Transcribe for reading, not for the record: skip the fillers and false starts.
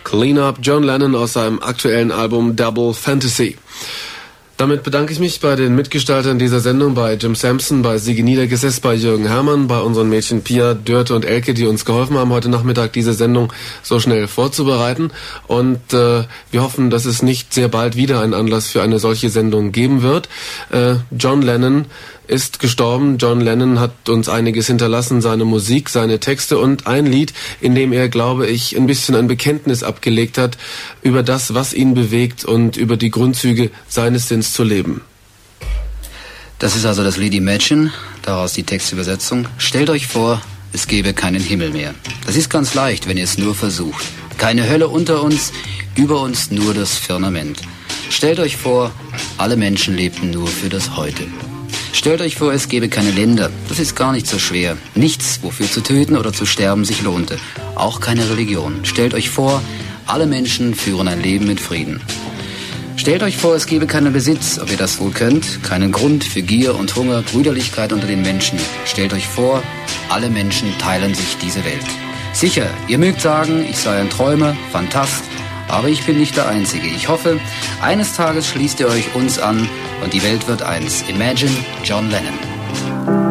Clean Up, John Lennon aus seinem aktuellen Album Double Fantasy. Damit bedanke ich mich bei den Mitgestaltern dieser Sendung, bei Jim Sampson, bei Sigi Niedergesetz, bei Jürgen Herrmann, bei unseren Mädchen Pia, Dörte und Elke, die uns geholfen haben, heute Nachmittag diese Sendung so schnell vorzubereiten. Und wir hoffen, dass es nicht sehr bald wieder einen Anlass für eine solche Sendung geben wird. John Lennon ist gestorben. John Lennon hat uns einiges hinterlassen, seine Musik, seine Texte und ein Lied, in dem er, glaube ich, ein bisschen ein Bekenntnis abgelegt hat über das, was ihn bewegt und über die Grundzüge seines Sinns zu leben. Das ist also das Lied Imagine, daraus die Textübersetzung. Stellt euch vor, es gäbe keinen Himmel mehr. Das ist ganz leicht, wenn ihr es nur versucht. Keine Hölle unter uns, über uns nur das Firmament. Stellt euch vor, alle Menschen lebten nur für das Heute. Stellt euch vor, es gäbe keine Länder. Das ist gar nicht so schwer. Nichts, wofür zu töten oder zu sterben sich lohnte. Auch keine Religion. Stellt euch vor, alle Menschen führen ein Leben mit Frieden. Stellt euch vor, es gäbe keinen Besitz, ob ihr das wohl könnt. Keinen Grund für Gier und Hunger, Brüderlichkeit unter den Menschen. Stellt euch vor, alle Menschen teilen sich diese Welt. Sicher, ihr mögt sagen, ich sei ein Träumer, Phantast. Aber ich bin nicht der Einzige. Ich hoffe, eines Tages schließt ihr euch uns an und die Welt wird eins. Imagine John Lennon.